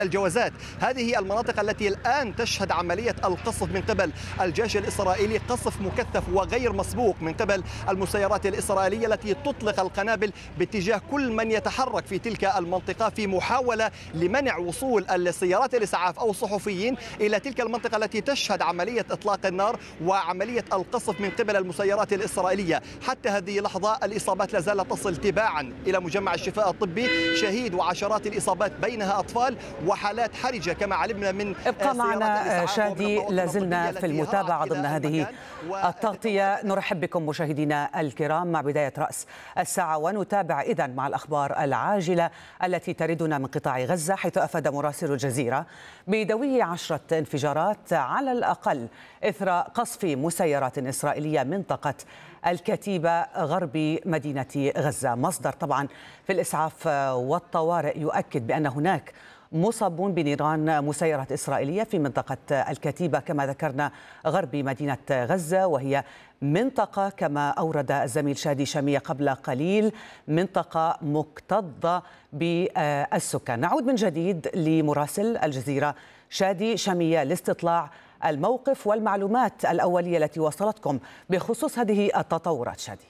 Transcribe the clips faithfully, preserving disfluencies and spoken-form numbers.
الجوازات. هذه المناطق التي الآن تشهد عملية القصف من قبل الجيش الإسرائيلي، قصف مكثف وغير مسبوق من قبل المسيرات الإسرائيلية التي تطلق القنابل باتجاه كل من يتحرك في تلك المنطقة في محاولة لمنع وصول السيارات الإسعاف أو الصحفيين إلى تلك المنطقة التي تشهد عملية إطلاق النار وعملية القصف من قبل المسيرات الإسرائيلية. حتى هذه اللحظة الإصابات لا زالت تصل تباعا إلى مجمع الشفاء الطبي، شهيد وعشرات الإصابات بينها أطفال وحالات حرجة كما علمنا من ابقى معنا شادي، لازلنا في المتابعة ضمن هذه التغطية. نرحب بكم مشاهدينا الكرام مع بداية رأس الساعة، ونتابع إذن مع الأخبار العاجلة التي تردنا من قطاع غزة، حيث أفاد مراسل الجزيرة بدوي عشرة انفجارات على الأقل إثر قصف مسيرات إسرائيلية منطقة الكتيبة غرب مدينة غزة. مصدر طبعا في الإسعاف والطوارئ يؤكد بأن هناك مصابون بنيران مسيرات إسرائيلية في منطقة الكتيبة كما ذكرنا غرب مدينة غزة، وهي منطقة كما أورد الزميل شادي شامية قبل قليل منطقة مكتظة بالسكان. نعود من جديد لمراسل الجزيرة شادي شامية لاستطلاع الموقف والمعلومات الأولية التي وصلتكم بخصوص هذه التطورات. شادي.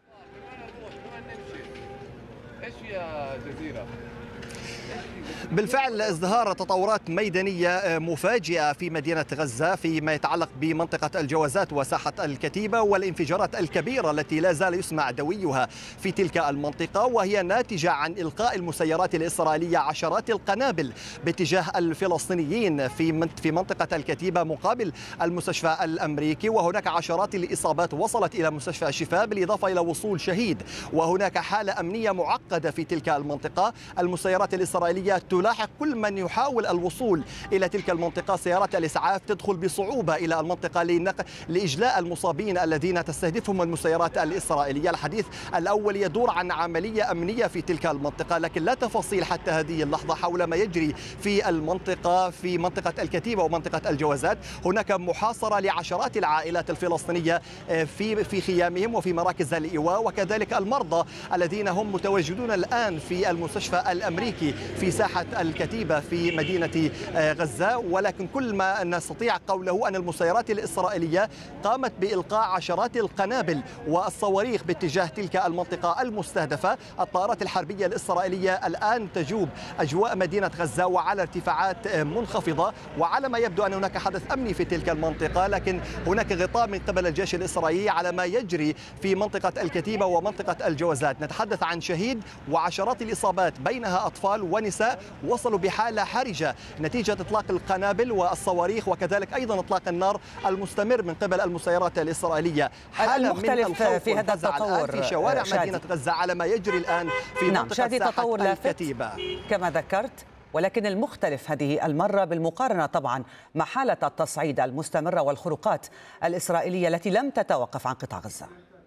ايش يا جزيرة؟ بالفعل ازدهار تطورات ميدانية مفاجئة في مدينة غزة فيما يتعلق بمنطقة الجوازات وساحة الكتيبة والانفجارات الكبيرة التي لا زال يسمع دويها في تلك المنطقة، وهي ناتجة عن إلقاء المسيرات الإسرائيلية عشرات القنابل باتجاه الفلسطينيين في في منطقة الكتيبة مقابل المستشفى الأمريكي، وهناك عشرات الإصابات وصلت إلى مستشفى الشفاء بالإضافة إلى وصول شهيد، وهناك حالة أمنية معقدة في تلك المنطقة. المسيرات الإسرائيلية تلاحق كل من يحاول الوصول إلى تلك المنطقة. سيارات الإسعاف تدخل بصعوبة إلى المنطقة لإجلاء المصابين الذين تستهدفهم المسيرات الإسرائيلية. الحديث الأول يدور عن عملية أمنية في تلك المنطقة، لكن لا تفاصيل حتى هذه اللحظة حول ما يجري في المنطقة في منطقة الكتيبة ومنطقة الجوازات. هناك محاصرة لعشرات العائلات الفلسطينية في في خيامهم وفي مراكز الإيواء، وكذلك المرضى الذين هم متواجدون الآن في المستشفى الأمريكي في ساحة الكتيبة في مدينة غزة. ولكن كل ما نستطيع قوله أن المسيرات الإسرائيلية قامت بإلقاء عشرات القنابل والصواريخ باتجاه تلك المنطقة المستهدفة. الطائرات الحربية الإسرائيلية الآن تجوب أجواء مدينة غزة وعلى ارتفاعات منخفضة، وعلى ما يبدو أن هناك حدث أمني في تلك المنطقة، لكن هناك غطاء من قبل الجيش الإسرائيلي على ما يجري في منطقة الكتيبة ومنطقة الجوازات. نتحدث عن شهيد وعشرات الإصابات بينها أطفال ونساء وصلوا بحالة حرجة نتيجة إطلاق القنابل والصواريخ، وكذلك أيضا إطلاق النار المستمر من قبل المسيرات الإسرائيلية. حالة المختلف من في هذا التطور في شوارع شادي. مدينة غزة على ما يجري الآن في نعم منطقة شادي ساحة تطور الكتيبة كما ذكرت، ولكن المختلف هذه المرة بالمقارنة طبعا مع حالة التصعيد المستمرة والخروقات الإسرائيلية التي لم تتوقف عن قطاع غزة.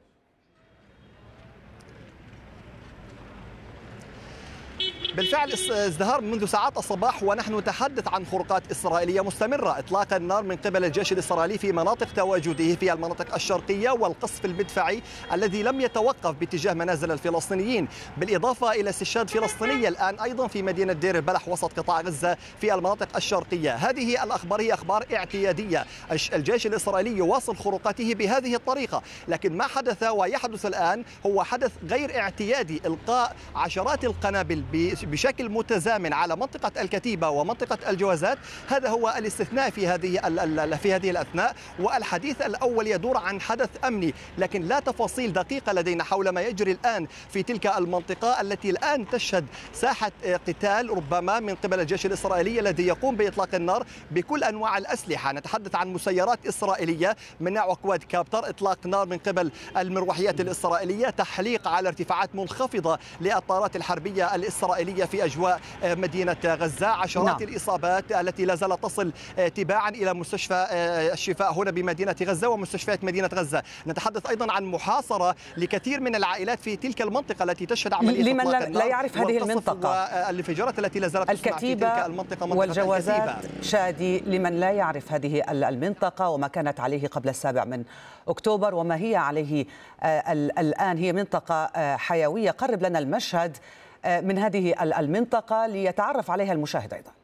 بالفعل ازدهار منذ ساعات الصباح ونحن نتحدث عن خروقات إسرائيلية مستمرة، إطلاق النار من قبل الجيش الإسرائيلي في مناطق تواجده في المناطق الشرقية، والقصف المدفعي الذي لم يتوقف باتجاه منازل الفلسطينيين، بالإضافة إلى استشهاد فلسطينية الآن أيضا في مدينة دير البلح وسط قطاع غزة في المناطق الشرقية. هذه الأخبار هي أخبار اعتيادية، الجيش الإسرائيلي يواصل خروقاته بهذه الطريقة، لكن ما حدث ويحدث الآن هو حدث غير اعتيادي، إلقاء عشرات القنابل بشكل متزامن على منطقة الكتيبة ومنطقة الجوازات. هذا هو الاستثناء في هذه في هذه الأثناء، والحديث الأول يدور عن حدث أمني، لكن لا تفاصيل دقيقة لدينا حول ما يجري الآن في تلك المنطقة التي الآن تشهد ساحة قتال ربما من قبل الجيش الإسرائيلي الذي يقوم بإطلاق النار بكل أنواع الأسلحة. نتحدث عن مسيرات إسرائيلية من نوع كواد كابتر، إطلاق نار من قبل المروحيات الإسرائيلية، تحليق على ارتفاعات منخفضة للطائرات الحربية الإسرائيلية في أجواء مدينة غزة، عشرات نعم. الإصابات التي لا زالت تصل تباعا إلى مستشفى الشفاء هنا بمدينة غزة ومستشفيات مدينة غزة. نتحدث أيضا عن محاصرة لكثير من العائلات في تلك المنطقة التي تشهد عملية لمن لا يعرف هذه المنطقة والانفجارات التي لا زالت تسمع في تلك المنطقة والجوازات. شادي، لمن لا يعرف هذه المنطقة وما كانت عليه قبل السابع من أكتوبر وما هي عليه الآن، هي منطقة حيوية. قرب لنا المشهد من هذه المنطقة ليتعرف عليها المشاهد أيضا.